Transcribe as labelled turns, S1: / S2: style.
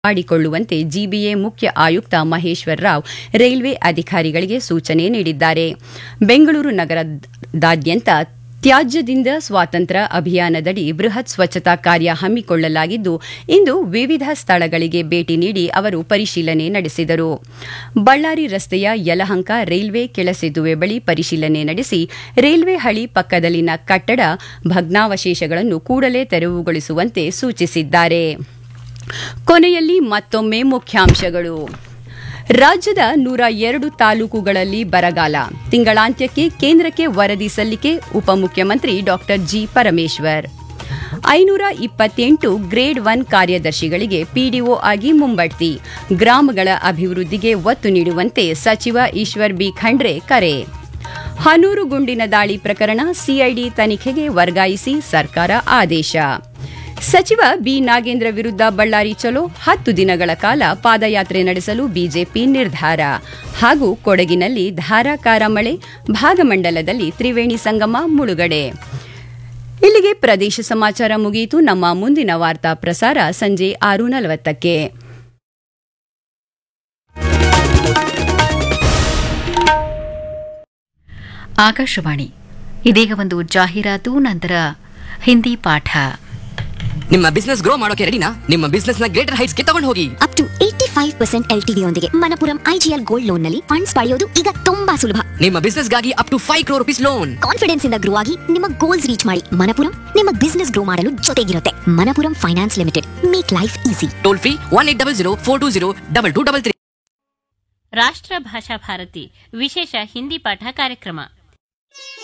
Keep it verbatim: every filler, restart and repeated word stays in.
S1: ಮಾಡಿಕೊಳ್ಳುವಂತೆ ಜಿಬಿಎ ಮುಖ್ಯ ಆಯುಕ್ತ ಮಹೇಶ್ವರ್ ರಾವ್ ರೈಲ್ವೆ ಅಧಿಕಾರಿಗಳಿಗೆ ಸೂಚನೆ ನೀಡಿದ್ದಾರೆ. ಬೆಂಗಳೂರು ನಗರದಾದ್ಯಂತ ತ್ಯಾಜ್ಯದಿಂದ ಸ್ವಾತಂತ್ರ್ಯ ಅಭಿಯಾನದಡಿ ಬೃಹತ್ ಸ್ವಚ್ಛತಾ ಕಾರ್ಯ ಹಮ್ಮಿಕೊಳ್ಳಲಾಗಿದ್ದು, ಇಂದು ವಿವಿಧ ಸ್ಥಳಗಳಿಗೆ ಭೇಟಿ ನೀಡಿ ಅವರು ಪರಿಶೀಲನೆ ನಡೆಸಿದರು. ಬಳ್ಳಾರಿ ರಸ್ತೆಯ ಯಲಹಂಕ ರೈಲ್ವೆ ಕೆಳಸೇತುವೆ ಬಳಿ ಪರಿಶೀಲನೆ ನಡೆಸಿ ರೈಲ್ವೆ ಹಳಿ ಪಕ್ಕದಲ್ಲಿನ ಕಟ್ಟಡ ಭಗ್ನಾವಶೇಷಗಳನ್ನು ಕೂಡಲೇ ತೆರವುಗೊಳಿಸುವಂತೆ ಸೂಚಿಸಿದ್ದಾರೆ. ಕೊನೆಯಲ್ಲಿ ಮತ್ತೊಮ್ಮೆ ಮುಖ್ಯಾಂಶಗಳು. ರಾಜ್ಯದ ನೂರ ಎರಡು ತಾಲೂಕುಗಳಲ್ಲಿ ಬರಗಾಲ, ತಿಂಗಳಾಂತ್ಯಕ್ಕೆ ಕೇಂದ್ರಕ್ಕೆ ವರದಿ ಸಲ್ಲಿಕೆ ಉಪಮುಖ್ಯಮಂತ್ರಿ ಡಾ ಜಿ ಪರಮೇಶ್ವರ್. ಐನೂರ ಇಪ್ಪತ್ತೆಂಟು ಗ್ರೇಡ್ ಒನ್ ಕಾರ್ಯದರ್ಶಿಗಳಿಗೆ ಪಿಡಿಒ ಆಗಿ ಮುಂಬಡ್ತಿ, ಗ್ರಾಮಗಳ ಅಭಿವೃದ್ಧಿಗೆ ಒತ್ತು ನೀಡುವಂತೆ ಸಚಿವ ಈಶ್ವರ್ ಬಿ ಖಂಡ್ರೆ ಕರೆ. ಹನೂರು ಗುಂಡಿನ ದಾಳಿ ಪ್ರಕರಣ ಸಿಐಡಿ ತನಿಖೆಗೆ ವರ್ಗಾಯಿಸಿ ಸರ್ಕಾರ ಆದೇಶ. ಸಚಿವ ಬಿ ನಾಗೇಂದ್ರ ವಿರುದ್ಧ ಬಳ್ಳಾರಿ ಚಲೋ, ಹತ್ತು ದಿನಗಳ ಕಾಲ ಪಾದಯಾತ್ರೆ ನಡೆಸಲು ಬಿಜೆಪಿ ನಿರ್ಧಾರ. ಹಾಗೂ ಕೊಡಗಿನಲ್ಲಿ ಧಾರಾಕಾರ ಮಳೆ, ಭಾಗಮಂಡಲದಲ್ಲಿ ತ್ರಿವೇಣಿ ಸಂಗಮ ಮುಳುಗಡೆ. ಇಲ್ಲಿಗೆ ಪ್ರದೇಶ ಸಮಾಚಾರ ಮುಗಿಯಿತು. ನಮ್ಮ ಮುಂದಿನ ವಾರ್ತಾ ಪ್ರಸಾರ ಸಂಜೆ ಆರು ನಲವತ್ತಕ್ಕೆ.
S2: ಆಕಾಶವಾಣಿ. ಇದೀಗ ಒಂದು ಜಾಹೀರಾತು, ನಂತರ ಹಿಂದಿ ಪಾಠ.
S3: ನಿಮ್ಮ ಬಿಸ್ನೆಸ್ ಗ್ರೋ ಮಾಡೋಕೆ ರೆಡಿನಾ? ನಿಮ್ಮ ಬಿಸ್ನೆಸ್ ನ ಗ್ರೇಟರ್ ಹೈಟ್ಸ್ ಗೆ ತಗೊಂಡು ಹೋಗಿ.
S4: Up to eighty five percent L T D ಯೊಂದಿಗೆ ಮಣಪುರಂ ಐಜಿಎಲ್ ಗೋಲ್ಡ್ ಲೋನ್ ನಲ್ಲಿ ಫಂಡ್ಸ್ ಪಡೆಯೋದು ಈಗ ತುಂಬಾ ಸುಲಭ.
S3: ನಿಮ್ಮ ಬಿಸ್ನೆಸ್ ಗಾಗಿ up to five crore rupees loan.
S4: Confidence ಇಂದ ಗ್ರೋ ಆಗಿ ನಿಮ್ಮ ಗೋಲ್ಸ್ ರೀಚ್ ಮಾಡಿ. ಮಣಪುರಂ ನಿಮ್ಮ ಬಿಸ್ನೆಸ್ ಗ್ರೋ ಮಾಡಲು ಜೊತೆಗಿರುತ್ತೆ. Manappuram finance limited, make life easy.
S3: Toll free one eight double zero four two zero double two double three.
S5: ರಾಷ್ಟ್ರ ಭಾಷಾ ಭಾರತಿ ವಿಶೇಷ ಹಿಂದಿ ಪಾಠ ಕಾರ್ಯಕ್ರಮ.